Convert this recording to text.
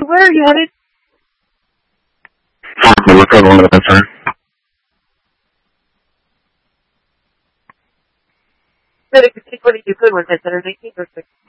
Where are you headed? Look over one of the sir. Pero, ¿qué tipo de YouTube was it? That are 19 or 6?